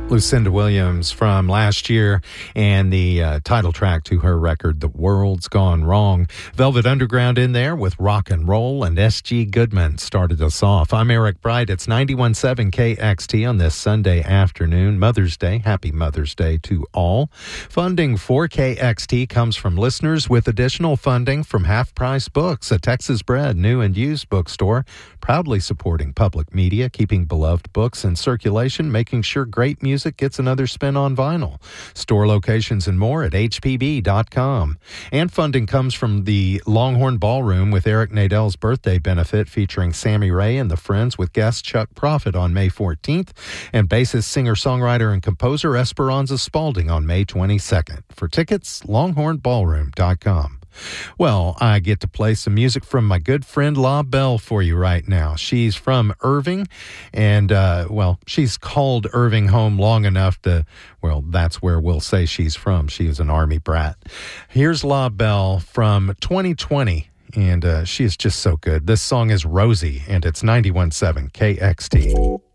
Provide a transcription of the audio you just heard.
Lucinda Williams from last year, and the title track to her record, The World's Gone Wrong. Velvet Underground in there with Rock and Roll, and S.G. Goodman started us off. I'm Eric Bright. It's 91.7 KXT on this Sunday afternoon, Mother's Day. Happy Mother's Day to all. Funding for KXT comes from listeners, with additional funding from Half Price Books, a Texas-bred new and used bookstore, proudly supporting public media, keeping beloved books in circulation, making sure great music gets another spin on vinyl. Store locations and more at hpb.com. And funding comes from the Longhorn Ballroom with Eric Nadell's birthday benefit, featuring Sammy Ray and the Friends with guest Chuck Prophet on May 14th, and bassist, singer-songwriter, and composer Esperanza Spalding on May 22nd. For tickets, longhornballroom.com. Well, I get to play some music from my good friend La Belle for you right now. She's from Irving, and, she's called Irving home long enough to, that's where we'll say she's from. She is an Army brat. Here's La Belle from 2020, and she is just so good. This song is Rosie, and it's 91.7 KXT.